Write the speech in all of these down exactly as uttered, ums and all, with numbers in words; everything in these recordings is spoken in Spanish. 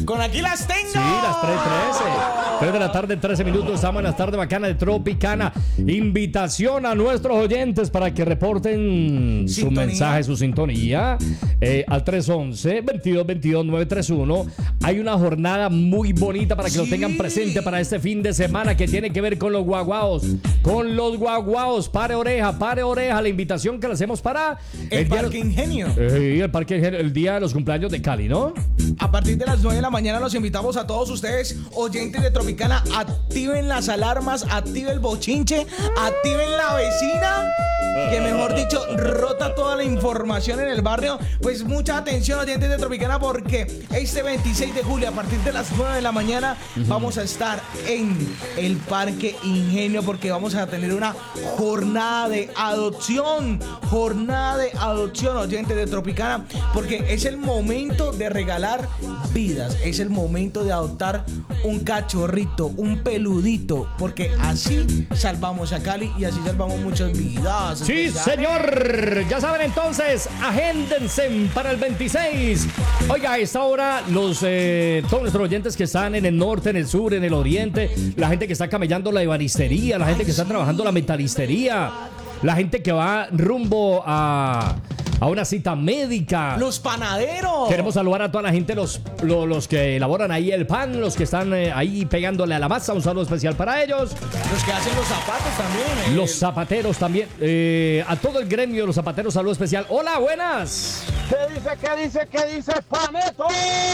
Con aquí las tengo. Sí, las tres trece. tres de la tarde, trece minutos. Estamos en la tarde bacana de Tropicana. Invitación a nuestros oyentes para que reporten sintonía. Su mensaje, su sintonía. Eh, al tres once, veintidós veintidós, nueve treinta y uno. Hay una jornada muy bonita para que sí. lo tengan presente para este fin de semana que tiene que ver con los guaguaos. Con los guaguaos. Pare oreja, pare oreja. La invitación que le hacemos para el, el Parque día, Ingenio. Eh, el Parque Ingenio, el día de los cumpleaños de Cali, ¿no? A partir de las nueve de la mañana los invitamos a todos ustedes, oyentes de Tropicana. Activen las alarmas, activen el bochinche, activen la vecina, que mejor dicho, rota toda la información en el barrio. Pues mucha atención, oyentes de Tropicana, porque este veintiséis de julio, a partir de las nueve de la mañana, uh-huh. vamos a estar en el Parque Ingenio, porque vamos a tener una jornada de adopción, jornada de adopción, oyentes de Tropicana, porque es el momento de regalar vidas, es el momento de adoptar un cachorrito, un peludito, porque así salvamos a Cali y así salvamos muchas vidas. Sí, señor. Ya saben, entonces, agéndense para el veintiséis. Oiga, a esta hora, los, eh, todos nuestros oyentes que están en el norte, en el sur, en el oriente, la gente que está camellando la ebanistería, la gente que está trabajando la metalistería, la gente que va rumbo a... a una cita médica. Los panaderos. Queremos saludar a toda la gente, los, los, los que elaboran ahí el pan, los que están eh, ahí pegándole a la masa. Un saludo especial para ellos. Los que hacen los zapatos también. Eh. Los zapateros también. Eh, a todo el gremio de los zapateros, saludo especial. Hola, buenas. ¿Qué dice, qué dice, qué dice, Paneto?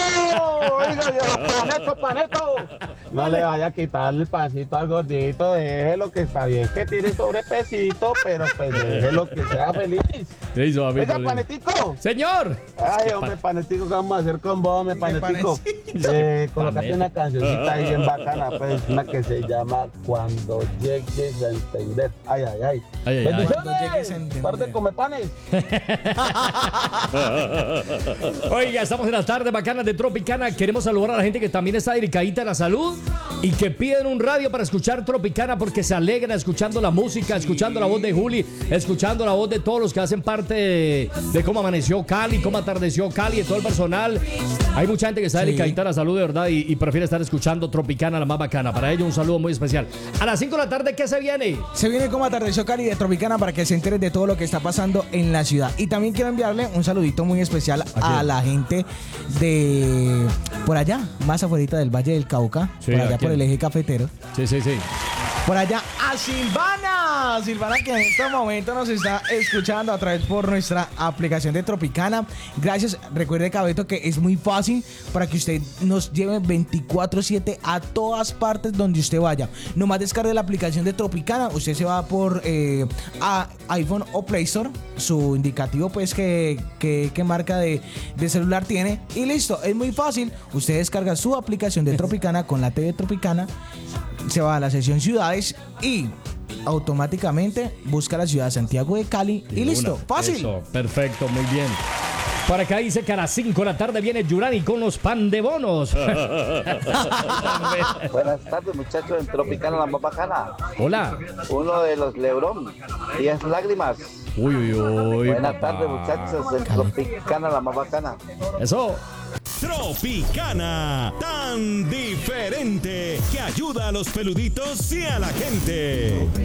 Oiga, Dios, Paneto, Paneto. No le vaya a quitar el pancito al gordito, déjelo que está bien, que tiene sobrepesito, pero pues déjelo que sea feliz. Eso, amigo. Oiga, Panetico. Señor. Ay, hombre, Panetico, ¿qué vamos a hacer con vos, hombre, Panetico? Eh, colocate una cancioncita ahí bien bacana, pues, una que se llama Cuando llegues a entender. Ay, ay, ay. Ay, ay, ay. Cuando llegues a entender. Par de comepanes. Oiga, estamos en la tarde bacana de Tropicana. Queremos saludar a la gente que también está dedicadita a la salud y que piden un radio para escuchar Tropicana porque se alegran escuchando la música, escuchando la voz de Juli, escuchando la voz de todos los que hacen parte de, de cómo amaneció Cali, cómo atardeció Cali, de todo el personal. Hay mucha gente que está dedicadita a la salud de verdad y, y prefiere estar escuchando Tropicana, la más bacana. Para ello un saludo muy especial. A las cinco de la tarde, ¿qué se viene? Se viene como atardeció Cali de Tropicana para que se enteren de todo lo que está pasando en la ciudad. Y también quiero enviarle un saludito muy especial a la gente de por allá, más afuera del Valle del Cauca, sí, por allá por el eje cafetero. Sí, sí, sí. Por allá a Silvana, Silvana que en este momento nos está escuchando a través por nuestra aplicación de Tropicana. Gracias, recuerde, Cabeto, que es muy fácil para que usted nos lleve veinticuatro siete a todas partes donde usted vaya. Nomás descargue la aplicación de Tropicana, usted se va por eh, a iPhone o Play Store, su indicativo pues que, que, que marca de, de celular tiene y listo, es muy fácil. Usted descarga su aplicación de Tropicana con la T V Tropicana, se va a la sección ciudades y automáticamente busca la ciudad de Santiago de Cali y, y listo, una, fácil. Eso, perfecto, muy bien. Por acá dice que a las cinco de la tarde viene Yurani con los pan de bonos. Buenas tardes, muchachos, en Tropicana, la más bacana. Hola. Uno de los Lebrón, diez lágrimas. Uy, uy, uy. Buenas papá. tardes, muchachos, en Tropicana, la más bacana. Eso. Tropicana, tan diferente que ayuda a los peluditos y a la gente.